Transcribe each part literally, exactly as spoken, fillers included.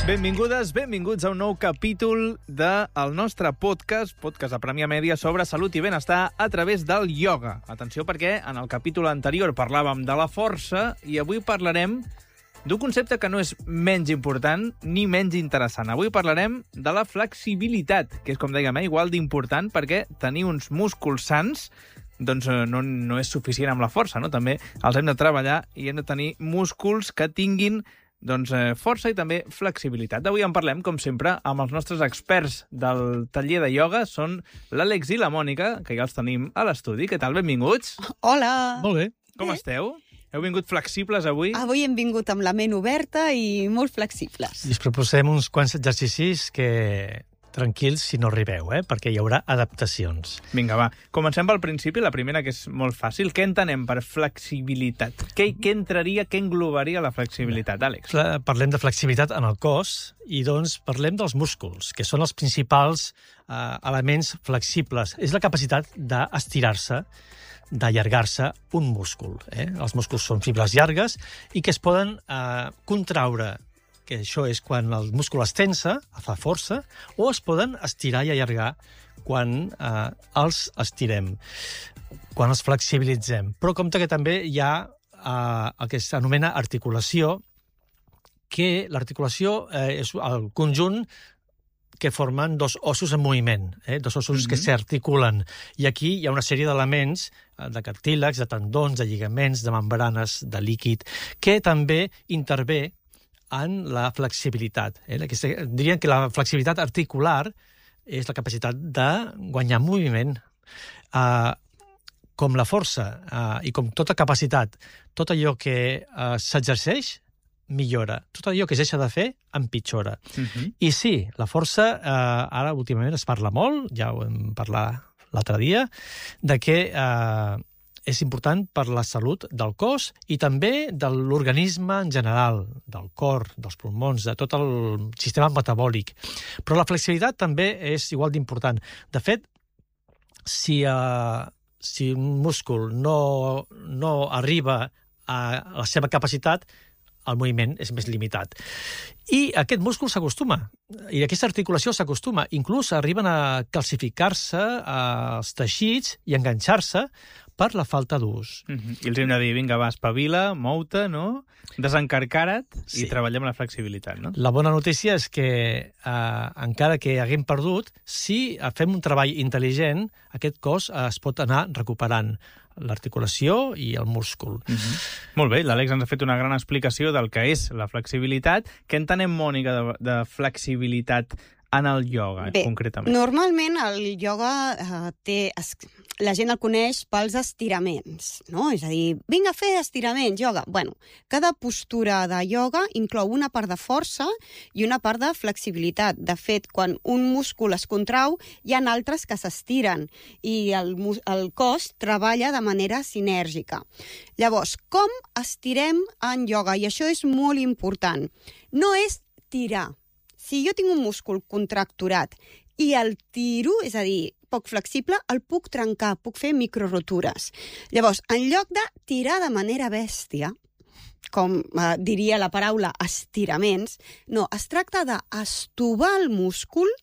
Benvingudes, benvinguts a un nou capítol del nostre podcast, podcast de Premià Mèdia sobre salut i benestar a través del ioga. Atenció perquè en el capítol anterior parlàvem de la força i avui parlarem d'un concepte que no és menys important ni menys interessant. Avui parlarem de la flexibilitat, que és, com dèiem, eh, igual d'important perquè tenir uns músculs sans doncs no, no és suficient amb la força, no? També els hem de treballar i hem de tenir músculs que tinguin doncs, eh, força i també flexibilitat. Avui en parlem, com sempre, amb els nostres experts del taller de ioga. Són l'Àlex i la Mònica, que ja els tenim a l'estudi. Què tal? Benvinguts. Hola. Molt bé. Com Bé. esteu? Heu vingut flexibles avui? Avui hem vingut amb la ment oberta i molt flexibles. I us proposem uns quants exercicis que tranquils si no arribeu, eh? Perquè hi haurà adaptacions. Vinga, va. Comencem pel principi. La primera, que és molt fàcil. Què entenem per flexibilitat? Què, què entraria, què englobaria la flexibilitat, Àlex? Fla- Parlem de flexibilitat en el cos i doncs parlem dels músculs, que són els principals eh, elements flexibles. És la capacitat d'estirar-se, d'allargar-se un múscul. Eh? Els músculs són fibres llargues i que es poden eh, contraure, que això és quan el múscul es tensa, fa força, o es poden estirar i allargar quan eh, els estirem, quan els flexibilitzem. Però compte que també hi ha eh, el que s'anomena articulació, que l'articulació eh, és el conjunt que formen dos ossos en moviment, eh? dos ossos mm-hmm. que s'articulen. I aquí hi ha una sèrie d'elements, eh, de cartílags, de tendons, de lligaments, de membranes, de líquid, que també intervé en la flexibilitat. Eh? Aquesta, dirien que la flexibilitat articular és la capacitat de guanyar moviment. Uh, com la força uh, i com tota capacitat, tot allò que uh, s'exerceix, millora. Tot allò que es deixa de fer, empitjora. Uh-huh. I sí, la força, eh, ara últimament es parla molt, ja ho vam parlar l'altre dia, de que eh, és important per la salut del cos i també de l'organisme en general, del cor, dels pulmons, de tot el sistema metabòlic. Però la flexibilitat també és igual d'important. De fet, si, eh, si un múscul no, no arriba a la seva capacitat, el moviment és més limitat. I aquest múscul s'acostuma, i aquesta articulació s'acostuma. Inclús arriben a calcificar-se als teixits i enganxar-se per la falta d'ús. Uh-huh. I els hem de dir, vinga, va, espavila, mou-te, no? Desencarcara't Sí. i treballem la flexibilitat, no? La bona notícia és que, eh, encara que haguem perdut, si fem un treball intel·ligent, aquest cos eh, es pot anar recuperant l'articulació i el múscul. Uh-huh. Molt bé, l'Àlex ens ha fet una gran explicació del que és la flexibilitat. Què entenem, Mònica, de, de flexibilitat en el ioga, Bé, concretament? normalment el ioga eh, té... Es, la gent el coneix pels estiraments, no? És a dir, vinga a fer estiraments, ioga. Bueno, cada postura de ioga inclou una part de força i una part de flexibilitat. De fet, quan un múscul es contrau, hi ha altres que s'estiren i el, mus- el cos treballa de manera sinèrgica. Llavors, com estirem en ioga? I això és molt important. No és tirar. Si jo tinc un múscul contracturat i el tiro, és a dir, poc flexible, el puc trencar, puc fer microrotures. Llavors, en lloc de tirar de manera bèstia, com eh, diria la paraula estiraments, no, es tracta d'estovar el múscul,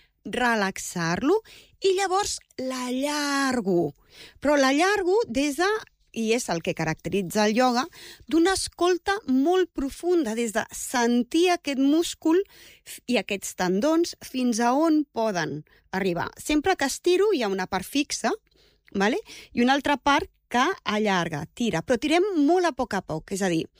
relaxar-lo i llavors l'allargo. Però l'allargo des de, i és el que caracteritza el ioga, d'una escolta molt profunda, des de sentir aquest múscul i aquests tendons fins a on poden arribar. Sempre que estiro hi ha una part fixa, vale? I una altra part que allarga, tira, però tirem molt a poc a poc, és a dir,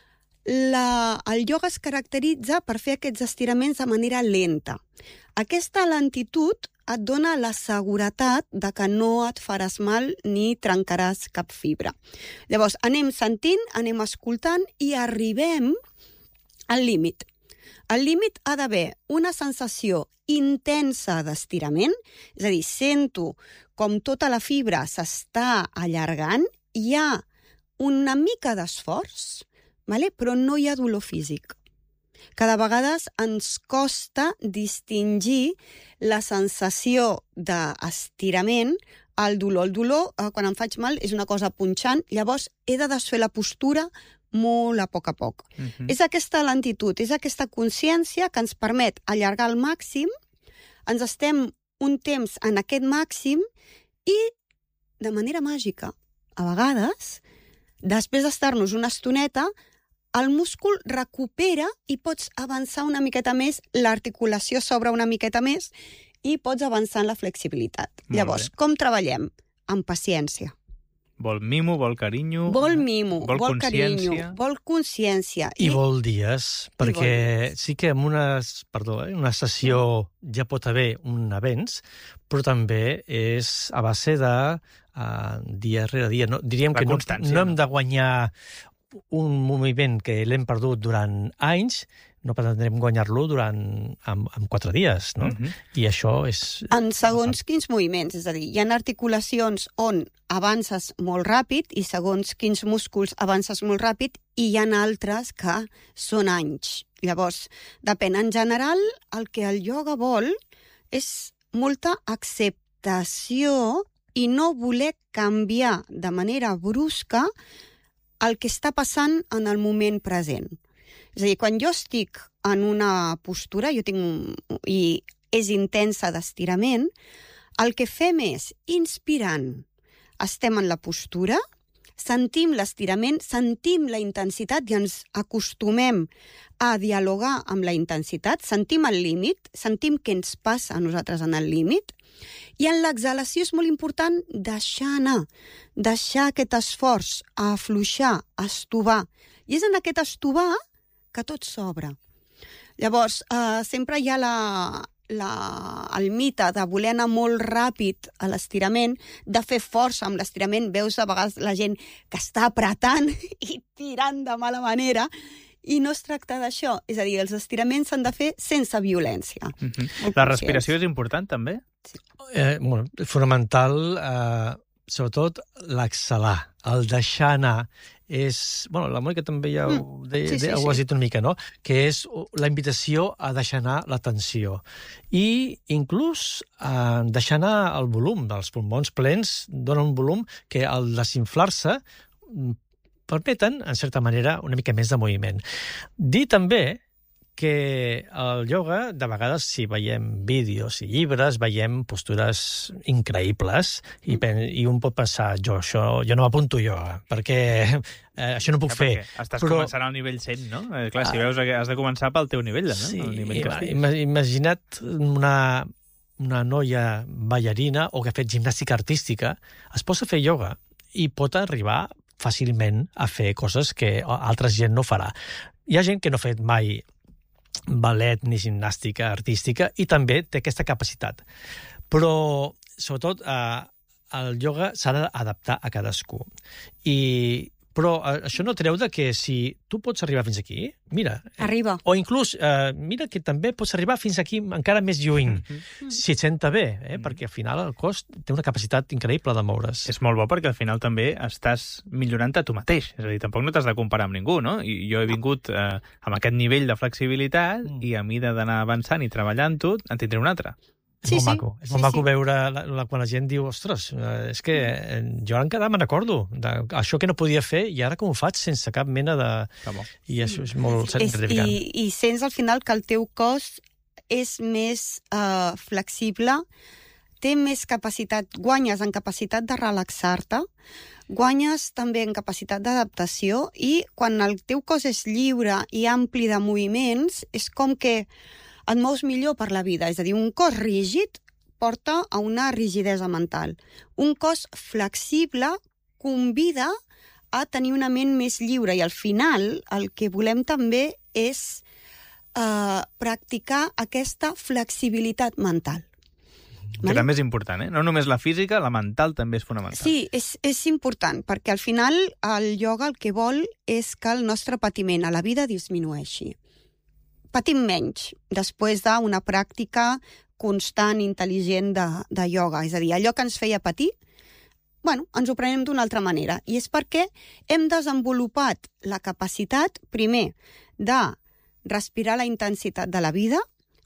la, el ioga es caracteritza per fer aquests estiraments de manera lenta. Aquesta lentitud et dona la seguretat de que no et faràs mal ni trencaràs cap fibra. Llavors, anem sentint, anem escoltant i arribem al límit. Al límit ha d'haver una sensació intensa d'estirament, és a dir, sento com tota la fibra s'està allargant, hi ha una mica d'esforç, vale? Però no hi ha dolor físic. Cada vegada ens costa distingir la sensació d'estirament, el dolor. El dolor, eh, quan em faig mal, és una cosa punxant, llavors he de desfer la postura molt a poc a poc. Mhm. És aquesta lentitud, és aquesta consciència que ens permet allargar al màxim, ens estem un temps en aquest màxim i, de manera màgica, a vegades, després d'estar-nos una estoneta, el múscul recupera i pots avançar una miqueta més, l'articulació s'obre una miqueta més i pots avançar en la flexibilitat. Molt Llavors, bé. com treballem? Amb paciència. Vol mimo, vol carinyo... Vol mimo, vol vol, carinyo, consciència. vol consciència. I vol dies, perquè vol dies. sí que en una, perdó, eh, una sessió ja pot haver un avenç, però també és a base de uh, dia rere dia. No, diríem La que no, constància, no hem no? de guanyar un moviment que l'hem perdut durant anys, no pretendrem guanyar-lo durant en, en quatre dies, no? Mhm. I això és... En segons quins moviments, és a dir, hi ha articulacions on avances molt ràpid i segons quins músculs avances molt ràpid i hi ha altres que són anys. Llavors, depèn. En general, el que el ioga vol és molta acceptació i no voler canviar de manera brusca el que està passant en el moment present. És a dir, quan jo estic en una postura, jo tinc un, i és intensa d'estirament, el que fem és, inspirant, estem en la postura, sentim l'estirament, sentim la intensitat i ens acostumem a dialogar amb la intensitat, sentim el límit, sentim què ens passa a nosaltres en el límit, i en l'exhalació és molt important deixar anar, deixar aquest esforç, afluixar, estovar. I és en aquest estovar que tot s'obre. Llavors, eh, sempre hi ha la, la, el mite de voler anar molt ràpid a l'estirament, de fer força amb l'estirament. Veus a vegades la gent que està apretant i tirant de mala manera, i no es tracta d'això. És a dir, els estiraments s'han de fer sense violència. Mhm. La respiració és important, també? Eh, bueno, fonamental, eh, sobretot l'exhalar, el deixar anar. És, bueno, la Mònica també ja ho, de, sí, sí, de, ho sí. has dit una mica, no? Que és la invitació a deixar anar la tensió. I inclús eh, deixar anar el volum dels pulmons plens, dona un volum que al desinflar-se permeten, en certa manera, una mica més de moviment. Dir també que el ioga, de vegades, si veiem vídeos i llibres, veiem postures increïbles i, pen, i un pot pensar, jo, això, jo no m'apunto a ioga, perquè eh, això no puc Ja, fer. perquè Estàs però- començant al nivell cent, no? Eh, clar, si veus que has de començar pel teu nivell, no? Sí, El nivell que ima- estiguis. ima- imagina't una, una noia ballarina o que ha fet gimnàstica artística, es posa a fer ioga i pot arribar fàcilment a fer coses que altra gent no farà. Hi ha gent que no ha fet mai ballet ni gimnàstica artística i també té aquesta capacitat. Però, sobretot, eh, el ioga s'ha d'adaptar a cadascú. I, però eh, això no treu de que si tu pots arribar fins aquí, mira... eh, Arriba. O inclús, eh, mira que també pots arribar fins aquí encara més lluny, si et senta bé, eh? Mhm. perquè al final el cos té una capacitat increïble de moure's. És molt bo perquè al final també estàs millorant a tu mateix. És a dir, tampoc no t'has de comparar amb ningú, no? I jo he vingut eh, amb aquest nivell de flexibilitat Mm. i a mida d'anar avançant i treballant-ho, en tindré un altre. És Sí, molt sí. maco. És Sí, molt maco sí. veure la, la, quan la gent diu, ostres, eh, és que eh, jo encara me'n recordo de això que no podia fer i ara com ho faig sense cap mena de... Que bo. I això és molt És, gratificant. i, I sents al final que el teu cos és més uh, flexible, té més capacitat, guanyes en capacitat de relaxar-te, guanyes també en capacitat d'adaptació i quan el teu cos és lliure i ampli de moviments, és com que et mous millor per la vida. És a dir, un cos rígid porta a una rigidesa mental. Un cos flexible convida a tenir una ment més lliure i al final el que volem també és eh, practicar aquesta flexibilitat mental. Que també és important, eh? No només la física, la mental també és fonamental. Sí, és, és important, perquè al final el ioga el que vol és que el nostre patiment a la vida disminueixi. Patim menys després d'una pràctica constant, intel·ligent de, de ioga. És a dir, allò que ens feia patir, bueno, ens ho prenem d'una altra manera. I és perquè hem desenvolupat la capacitat, primer, de respirar la intensitat de la vida,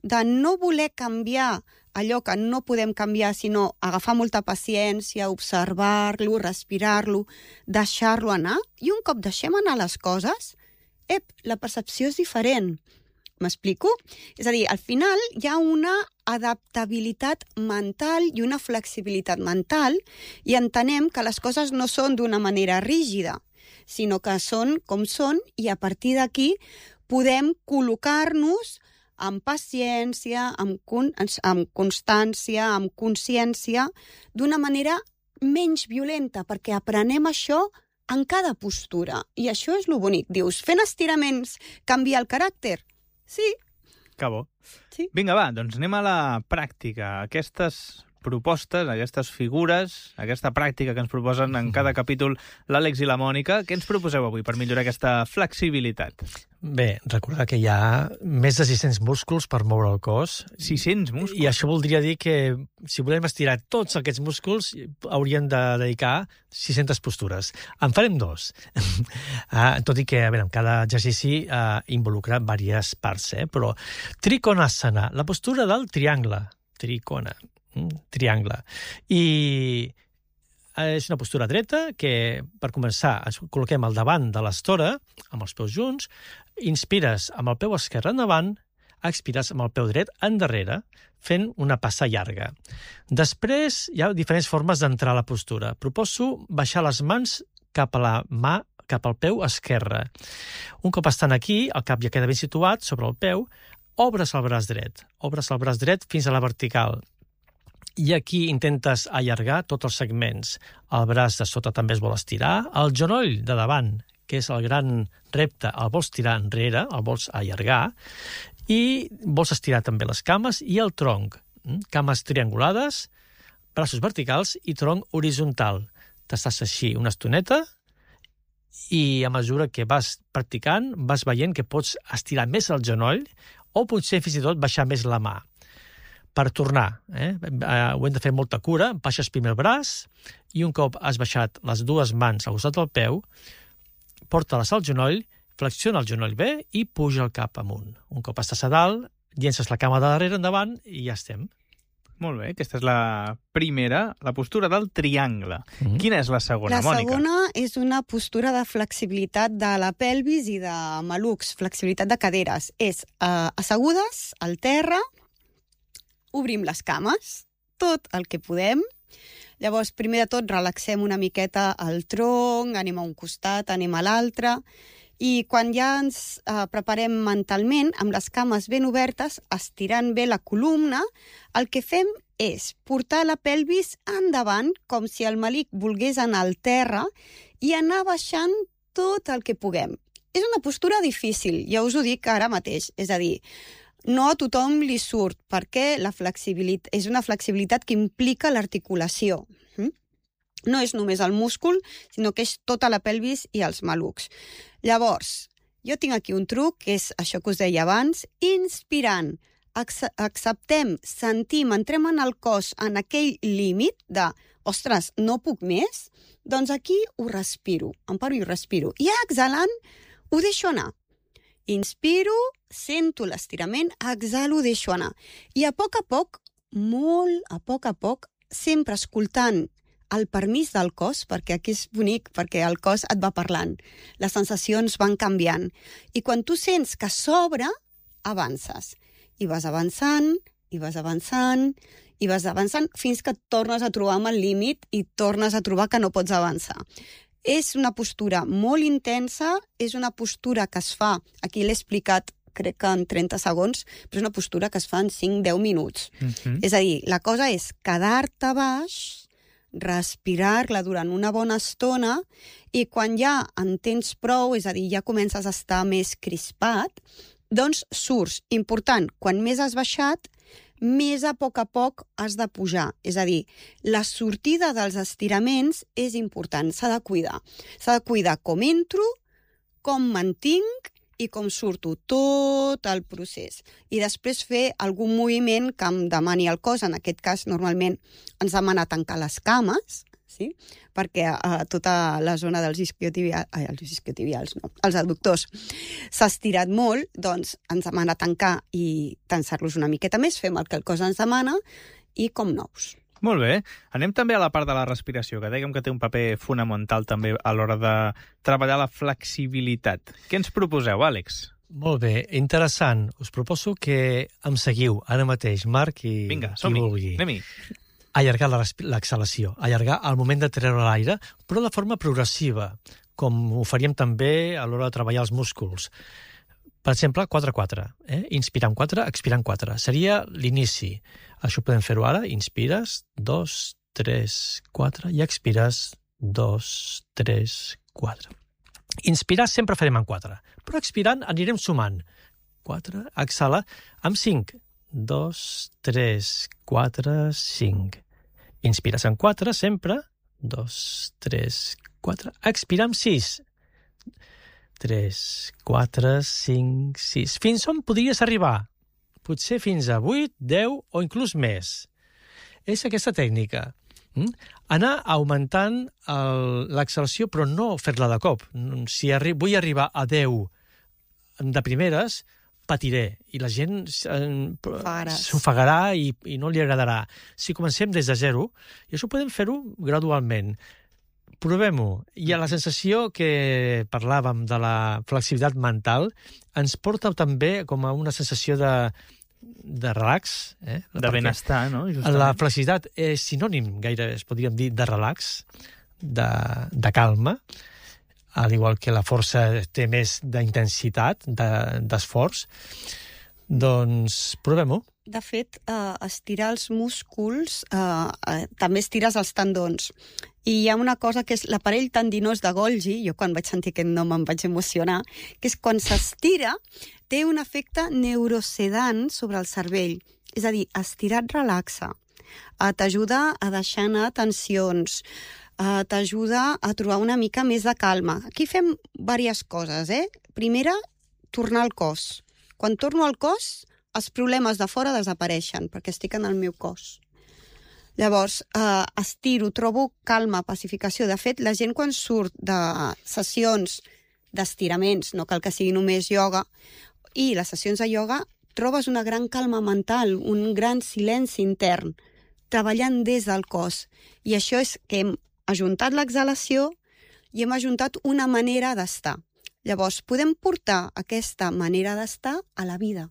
de no voler canviar allò que no podem canviar, sinó agafar molta paciència, observar-lo, respirar-lo, deixar-lo anar, i un cop deixem anar les coses, ep, la percepció és diferent. M'explico? És a dir, al final hi ha una adaptabilitat mental i una flexibilitat mental i entenem que les coses no són d'una manera rígida, sinó que són com són i a partir d'aquí podem col·locar-nos amb paciència, amb, con amb constància, amb consciència, d'una manera menys violenta, perquè aprenem això en cada postura. I això és lo bonic. Dius, fent estiraments canvia el caràcter? Sí. Que bo. Sí. Vinga, va, doncs anem a la pràctica. Aquestes propostes, aquestes figures, aquesta pràctica que ens proposen en cada capítol l'Àlex i la Mònica, què ens proposeu avui per millorar aquesta flexibilitat? Bé, recordar que hi ha més de sis-cents músculs per moure el cos. sis-cents músculs? I això voldria dir que si volem estirar tots aquests músculs hauríem de dedicar sis-centes postures. En farem dos. ah, tot i que, a veure, cada exercici eh, involucra diverses parts, eh? Però Trikonasana, la postura del triangle. Trikona. Triangle. I és una postura dreta que, per començar, ens col·loquem al davant de l'estora, amb els peus junts, inspires amb el peu esquerre endavant, expires amb el peu dret endarrere, fent una passa llarga. Després hi ha diferents formes d'entrar a la postura. Proposo baixar les mans cap a la mà, cap al peu esquerre. Un cop estan aquí, el cap ja queda ben situat sobre el peu, obres el braç dret. Obres el braç dret fins a la vertical. I aquí intentes allargar tots els segments. El braç de sota també es vol estirar. El genoll de davant, que és el gran repte, el vols tirar enrere, el vols allargar. I vols estirar també les cames i el tronc. Cames triangulades, braços verticals i tronc horitzontal. T'estàs així una estoneta i a mesura que vas practicant vas veient que pots estirar més el genoll o potser fins i tot baixar més la mà. Per tornar, eh? ho hem de fer molta cura, baixes primer el braç i un cop has baixat les dues mans al costat del peu, porta-les al genoll, flexiona el genoll bé i puja el cap amunt. Un cop estàs a dalt, llences la cama de darrere endavant i ja estem. Molt bé, aquesta és la primera, la postura del triangle. Mm-hmm. Quina és la segona, la Mònica? La segona és una postura de flexibilitat de la pelvis i de malucs, flexibilitat de caderes. És uh, assegudes al terra, obrim les cames, tot el que podem. Llavors, primer de tot, relaxem una miqueta el tronc, anem a un costat, anem a l'altre, i quan ja ens eh, preparem mentalment, amb les cames ben obertes, estirant bé la columna, el que fem és portar la pelvis endavant, com si el malic volgués anar al terra, i anar baixant tot el que puguem. És una postura difícil, ja us ho dic ara mateix, és a dir, no a tothom li surt, perquè la flexibilitat és una flexibilitat que implica l'articulació. No és només el múscul, sinó que és tota la pelvis i els malucs. Llavors, jo tinc aquí un truc, que és això que us deia abans, inspirant, acceptem, sentim, entrem en el cos en aquell límit de, ostres, no puc més, doncs aquí ho respiro, em paro i ho respiro. I exhalant, ho deixo anar. Inspiro, sento l'estirament, exhalo, deixo anar. I a poc a poc, molt a poc a poc, sempre escoltant el permís del cos, perquè aquí és bonic, perquè el cos et va parlant. Les sensacions van canviant. I quan tu sents que s'obre, avances. I vas avançant, i vas avançant, i vas avançant, fins que et tornes a trobar amb el límit i tornes a trobar que no pots avançar. És una postura molt intensa, és una postura que es fa, aquí l'he explicat crec que en trenta segons, però és una postura que es fa en cinc a deu minuts. Mm-hmm. És a dir, la cosa és quedar-te baix, respirar-la durant una bona estona i quan ja en tens prou, és a dir, ja comences a estar més crispat, doncs surts. Important, quan més has baixat, més a poc a poc has de pujar. És a dir, la sortida dels estiraments és important, s'ha de cuidar. S'ha de cuidar com entro, com mantinc i com surto, tot el procés. I després fer algun moviment que em demani el cos, en aquest cas normalment ens demana tancar les cames, sí? Perquè uh, tota la zona dels isquiotibials, ai, els isquiotibials, no, els adductors, s'ha estirat molt, doncs ens demana tancar i tensar-los una miqueta més, fem el que el cos ens demana i com nous. Molt bé. Anem també a la part de la respiració, que dèiem que té un paper fonamental també a l'hora de treballar la flexibilitat. Què ens proposeu, Àlex? Molt bé, interessant. Us proposo que em seguiu ara mateix, Marc, i Vinga, qui som-hi, vulgui. anem-hi. Allargar l'exhalació, allargar el moment de treure l'aire, però de forma progressiva, com ho faríem també a l'hora de treballar els músculs. Per exemple, quatre quatre. Eh? Inspirar en quatre, expirar en quatre. Seria l'inici. Això podem fer-ho ara. Inspires, dos, tres, quatre, i expires, dos, tres, quatre. Inspirar sempre farem en quatre, però expirant anirem sumant. quatre, exhala, amb cinc. dos, tres, quatre, cinc. Inspires en quatre sempre. dos, tres, quatre. Expirar amb sis. tres, quatre, cinc, sis. Fins on podries arribar? Potser fins a vuit, deu o inclús més. És aquesta tècnica. Mm? Anar augmentant l'exhalació, però no fer-la de cop. Si arri vull arribar a deu de primeres, patiré i la gent s'ofegarà i, i no li agradarà. Si comencem des de zero, i això podem fer-ho gradualment. Provem-ho. I a la sensació que parlàvem de la flexibilitat mental ens porta també com a una sensació de, de relax. Eh? De benestar, no? Justament. La flexibilitat és sinònim, gaire es podríem dir, de relax, de, de calma, al igual que la força té més d'intensitat, d'esforç. Doncs provem-ho. De fet, eh, estirar els músculs, eh, eh, també estires els tendons. I hi ha una cosa que és l'aparell tendinós de Golgi, jo quan vaig sentir aquest nom em vaig emocionar, que és quan s'estira, té un efecte neurosedant sobre el cervell. És a dir, estirar et relaxa, eh, t'ajuda a deixar anar tensions, eh, t'ajuda a trobar una mica més de calma. Aquí fem diverses coses, eh? Primera, tornar al cos. Quan torno al cos, els problemes de fora desapareixen, perquè estic en el meu cos. Llavors, eh, estiro, trobo calma, pacificació. De fet, la gent quan surt de sessions d'estiraments, no cal que sigui només ioga, i les sessions de ioga, trobes una gran calma mental, un gran silenci intern, treballant des del cos. I això és que hem ajuntat l'exhalació i hem ajuntat una manera d'estar. Llavors, podem portar aquesta manera d'estar a la vida.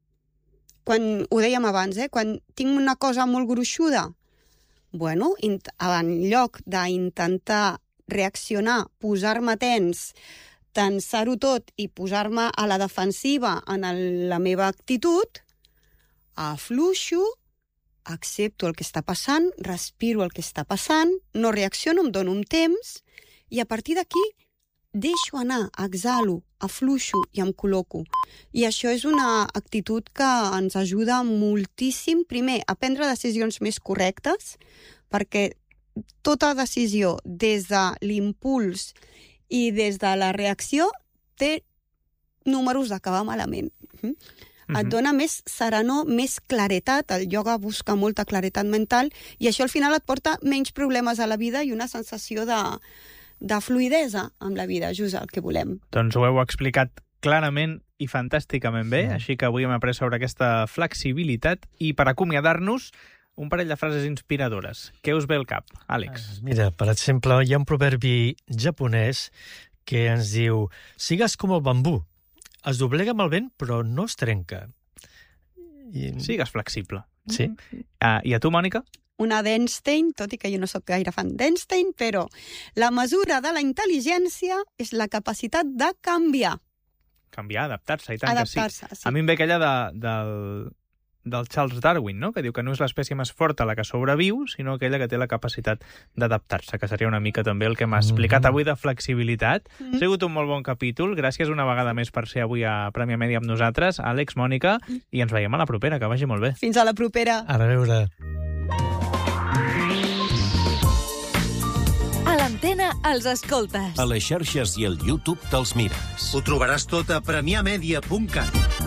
Quan, ho dèiem abans, eh? Quan tinc una cosa molt gruixuda, bueno, en lloc d'intentar reaccionar, posar-me tens, tensar-ho tot i posar-me a la defensiva en el, la meva actitud, afluixo, accepto el que està passant, respiro el que està passant, no reacciono, em dono un temps, i a partir d'aquí deixo anar, exhalo, afluixo i em col·loco. I això és una actitud que ens ajuda moltíssim, primer, a prendre decisions més correctes, perquè tota decisió des de l'impuls i des de la reacció té números d'acabar malament. Mm-hmm. Mm-hmm. Et dona més serenor, més claretat, el ioga busca molta claretat mental, i això al final et porta menys problemes a la vida i una sensació de de fluidesa amb la vida, just el que volem. Doncs ho heu explicat clarament i fantàsticament bé, Sí. així que avui hem après sobre aquesta flexibilitat i per acomiadar-nos, un parell de frases inspiradores. Què us ve al cap, Àlex? Mira, per exemple, hi ha un proverbi japonès que ens diu «Sigues com el bambú, es doblega amb el vent però no es trenca». I... Sigues flexible. Sí. Uh, I a tu, Mònica? Una d'Einstein, tot i que jo no sóc gaire fan d'Einstein, però la mesura de la intel·ligència és la capacitat de canviar. Canviar, adaptar-se, i tant Adaptar-se, que sí. sí. A mi em ve aquella de, del, del Charles Darwin, no? Que diu que no és l'espècie més forta la que sobreviu, sinó aquella que té la capacitat d'adaptar-se, que seria una mica també el que m'ha explicat Mm-hmm. avui de flexibilitat. Mm-hmm. Ha sigut un molt bon capítol. Gràcies una vegada més per ser avui a Premià Mèdia amb nosaltres, Àlex, Mònica, i ens veiem a la propera. Que vagi molt bé. Fins a la propera. A veure... A l'antena els escoltes. A les xarxes i al YouTube te'ls mires. Ho trobaràs tot a premià media punt cat.